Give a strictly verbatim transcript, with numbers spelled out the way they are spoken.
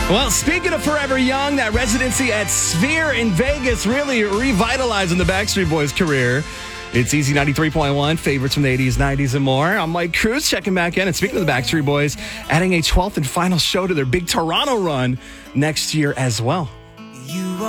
Well, speaking of Forever Young, that residency at Sphere in Vegas really revitalizing the Backstreet Boys' career. It's Easy ninety-three point one, favorites from the eighties, nineties, and more. I'm Mike Cruz, checking back in. And speaking of the Backstreet Boys, adding a twelfth and final show to their big Toronto run next year as well. You are